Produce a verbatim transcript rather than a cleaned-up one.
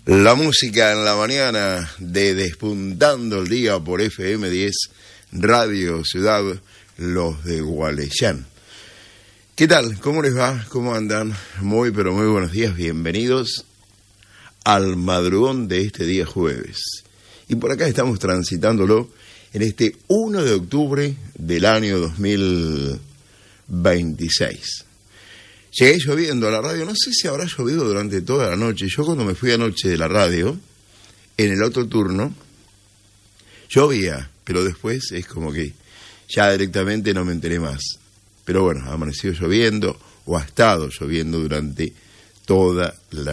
La música en la mañana de Despuntando el Día por F M diez, Radio Ciudad, los de Gualeyán. ¿Qué tal? ¿Cómo les va? ¿Cómo andan? Muy, pero muy buenos días. Bienvenidos al madrugón de este día jueves. Y por acá estamos transitándolo en este uno de octubre del año dos mil veintiséis. Llegué lloviendo a la radio, no sé si habrá llovido durante toda la noche. Yo cuando me fui anoche de la radio, en el otro turno, llovía, pero después es como que ya directamente no me enteré más. Pero bueno, ha amanecido lloviendo o ha estado lloviendo durante toda la